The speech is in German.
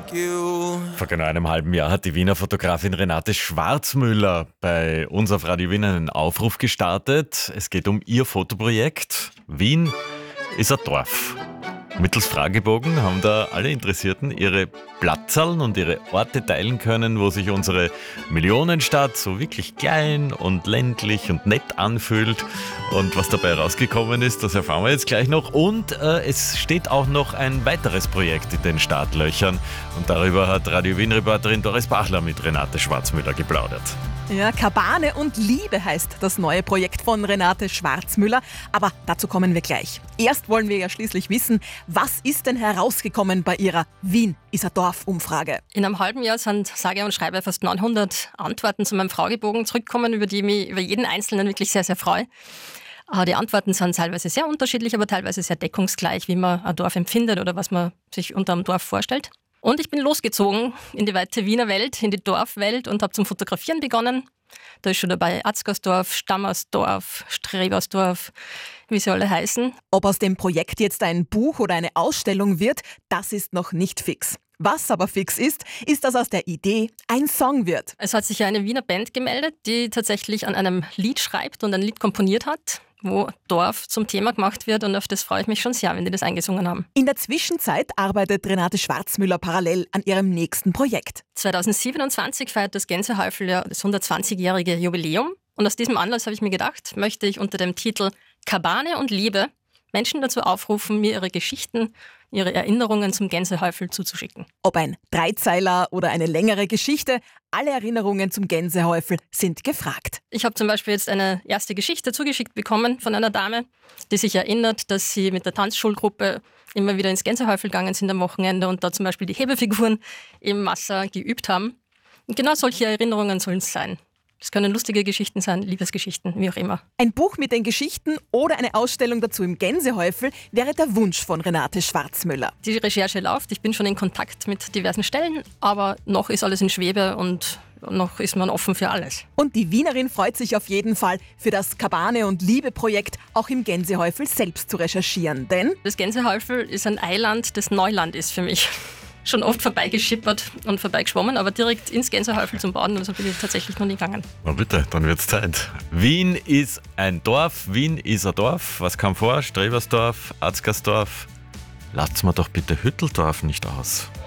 Vor genau einem halben Jahr hat die Wiener Fotografin Renate Schwarzmüller bei uns auf Radio Wien einen Aufruf gestartet. Es geht um ihr Fotoprojekt. Wien ist ein Dorf. Mittels Fragebogen haben da alle Interessierten ihre Platzzahlen und ihre Orte teilen können, wo sich unsere Millionenstadt so wirklich klein und ländlich und nett anfühlt. Und was dabei rausgekommen ist, das erfahren wir jetzt gleich noch. Und es steht auch noch ein weiteres Projekt in den Startlöchern. Und darüber hat Radio Wien-Reporterin Doris Bachler mit Renate Schwarzmüller geplaudert. Ja, Kabane und Liebe heißt das neue Projekt von Renate Schwarzmüller. Aber dazu kommen wir gleich. Erst wollen wir ja schließlich wissen, was ist denn herausgekommen bei ihrer Wien ist ein Dorf-Umfrage? In einem halben Jahr sind sage und schreibe fast 900 Antworten zu meinem Fragebogen zurückgekommen, über die ich mich über jeden Einzelnen wirklich sehr, sehr freue. Die Antworten sind teilweise sehr unterschiedlich, aber teilweise sehr deckungsgleich, wie man ein Dorf empfindet oder was man sich unter einem Dorf vorstellt. Und ich bin losgezogen in die weite Wiener Welt, in die Dorfwelt und habe zum Fotografieren begonnen. Da ist schon dabei Atzgersdorf, Stammersdorf, Strebersdorf, wie sie alle heißen. Ob aus dem Projekt jetzt ein Buch oder eine Ausstellung wird, das ist noch nicht fix. Was aber fix ist, dass aus der Idee ein Song wird. Es hat sich ja eine Wiener Band gemeldet, die tatsächlich an einem Lied schreibt und ein Lied komponiert hat, wo Dorf zum Thema gemacht wird, und auf das freue ich mich schon sehr, wenn die das eingesungen haben. In der Zwischenzeit arbeitet Renate Schwarzmüller parallel an ihrem nächsten Projekt. 2027 feiert das Gänsehäufel ja das 120-jährige Jubiläum. Und aus diesem Anlass habe ich mir gedacht, möchte ich unter dem Titel Kabane und Liebe Menschen dazu aufrufen, mir ihre Geschichten, ihre Erinnerungen zum Gänsehäufel zuzuschicken. Ob ein Dreizeiler oder eine längere Geschichte, alle Erinnerungen zum Gänsehäufel sind gefragt. Ich habe zum Beispiel jetzt eine erste Geschichte zugeschickt bekommen von einer Dame, die sich erinnert, dass sie mit der Tanzschulgruppe immer wieder ins Gänsehäufel gegangen sind am Wochenende und da zum Beispiel die Hebefiguren im Wasser geübt haben. Und genau solche Erinnerungen sollen es sein. Das können lustige Geschichten sein, Liebesgeschichten, wie auch immer. Ein Buch mit den Geschichten oder eine Ausstellung dazu im Gänsehäufel wäre der Wunsch von Renate Schwarzmüller. Die Recherche läuft, ich bin schon in Kontakt mit diversen Stellen, aber noch ist alles in Schwebe und noch ist man offen für alles. Und die Wienerin freut sich auf jeden Fall, für das Kabane- und Liebe-Projekt auch im Gänsehäufel selbst zu recherchieren, denn das Gänsehäufel ist ein Eiland, das Neuland ist für mich. Schon oft vorbeigeschippert und vorbeigeschwommen, aber direkt ins Gänsehäufel zum Baden, also bin ich tatsächlich noch nie gegangen. Na bitte, dann wird's Zeit. Wien ist ein Dorf, Wien ist ein Dorf. Was kam vor? Strebersdorf, Atzgersdorf. Lasst mir doch bitte Hütteldorf nicht aus.